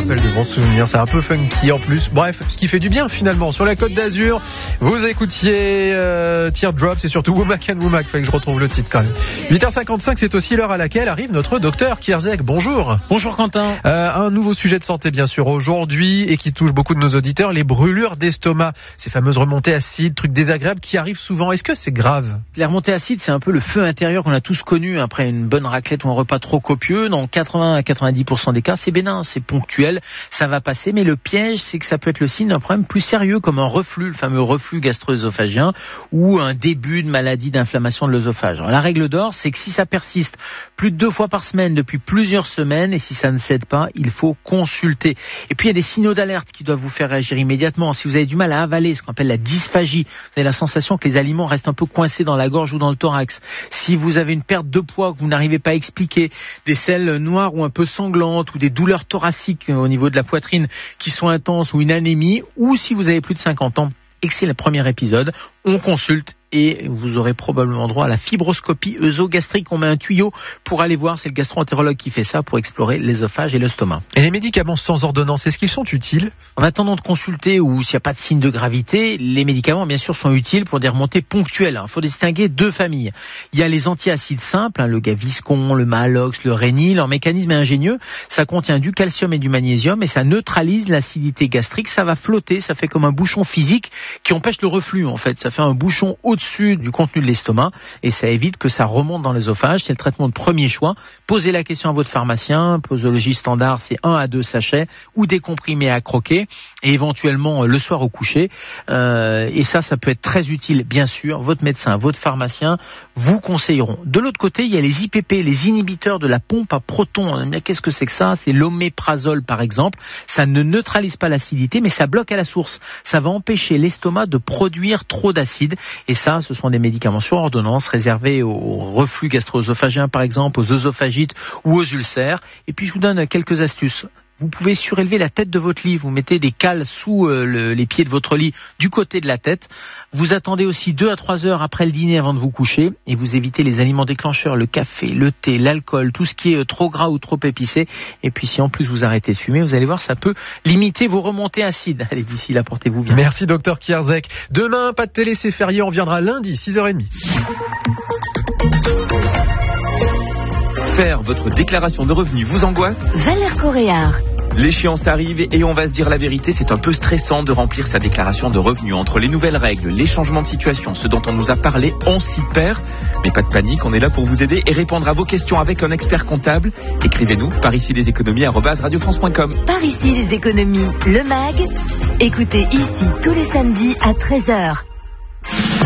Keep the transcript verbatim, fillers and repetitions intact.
rappelle de bons souvenirs, c'est un peu funky en plus. Bref, ce qui fait du bien finalement. Sur la Côte d'Azur, vous écoutiez euh, Teardrops et surtout Womack and Womack. Fallait que je retrouve le titre quand même. huit heures cinquante-cinq, c'est aussi l'heure à laquelle arrive notre docteur Kierzek. Bonjour. Bonjour Quentin. Euh, un nouveau sujet de santé bien sûr aujourd'hui et qui touche beaucoup de nos auditeurs, les brûlures d'estomac. Ces fameuses remontées acides, trucs désagréables qui arrivent souvent. Est-ce que c'est grave ? Les remontées acides, c'est un peu le feu intérieur qu'on a tous connu après une bonne raclette ou un repas trop copieux. Dans quatre-vingts à quatre-vingt-dix pour cent des cas, c'est bénin, c'est ponctuel, ça va passer. Mais le piège, c'est que ça peut être le signe d'un problème plus sérieux comme un reflux, le fameux reflux gastro-œsophagien ou un début de maladie d'inflammation de l'œsophage. Alors, la règle d'or, c'est que si ça persiste plus de deux fois par semaine depuis plusieurs semaines et si ça ne cède pas, il faut consulter. Et puis il y a des signaux d'alerte qui doivent vous faire réagir immédiatement. Si vous avez du mal à avaler, ce qu'on appelle la dysphagie, vous avez la sensation que les aliments restent un peu coincés dans la gorge ou dans le thorax. Si vous avez une perte de poids que vous n'arrivez pas à expliquer, des selles noires ou un peu sanglantes ou des douleurs thoraciques au niveau de la poitrine qui sont intenses ou une anémie, ou si vous avez plus de cinquante ans et que c'est le premier épisode, on consulte et vous aurez probablement droit à la fibroscopie œsogastrique. On met un tuyau pour aller voir, c'est le gastro-entérologue qui fait ça pour explorer l'œsophage et l'estomac. Et les médicaments sans ordonnance, est-ce qu'ils sont utiles ? En attendant de consulter ou s'il n'y a pas de signe de gravité, les médicaments bien sûr sont utiles pour des remontées ponctuelles. Il faut distinguer deux familles. Il y a les antiacides simples, hein, le Gaviscon, le Maalox, le Rénil. Leur mécanisme est ingénieux, ça contient du calcium et du magnésium et ça neutralise l'acidité gastrique. Ça va flotter, ça fait comme un bouchon physique qui empêche le reflux en fait. Ça fait un bouchon au-dessus du contenu de l'estomac et ça évite que ça remonte dans l'œsophage. C'est le traitement de premier choix. Posez la question à votre pharmacien. Posologie standard, c'est un à deux sachets ou des comprimés à croquer et éventuellement le soir au coucher. Euh, et ça, ça peut être très utile, bien sûr. Votre médecin, votre pharmacien vous conseilleront. De l'autre côté, il y a les I P P, les inhibiteurs de la pompe à protons. Qu'est-ce que c'est que ça ? C'est l'oméprazole, par exemple. Ça ne neutralise pas l'acidité, mais ça bloque à la source. Ça va empêcher l'estomac de produire trop d'acide. Et ça, ce sont des médicaments sur ordonnance réservés au reflux gastro-œsophagien, par exemple, aux œsophagites ou aux ulcères. Et puis, je vous donne quelques astuces. Vous pouvez surélever la tête de votre lit. Vous mettez des cales sous euh, le, les pieds de votre lit du côté de la tête. Vous attendez aussi deux à trois heures après le dîner avant de vous coucher et vous évitez les aliments déclencheurs, le café, le thé, l'alcool, tout ce qui est trop gras ou trop épicé. Et puis si en plus vous arrêtez de fumer, vous allez voir, ça peut limiter vos remontées acides. Allez, d'ici là, portez-vous bien. Merci docteur Kierzek. Demain, pas de télé, c'est férié. On reviendra lundi, six heures trente. Faire votre déclaration de revenus vous angoisse ? Valère Coréard. L'échéance arrive et on va se dire la vérité, c'est un peu stressant de remplir sa déclaration de revenus. Entre les nouvelles règles, les changements de situation, ce dont on nous a parlé, on s'y perd. Mais pas de panique, on est là pour vous aider et répondre à vos questions avec un expert comptable. Écrivez-nous par ici les économies arobase radio france point com. Par ici les économies, le mag. Écoutez ici tous les samedis à treize heures.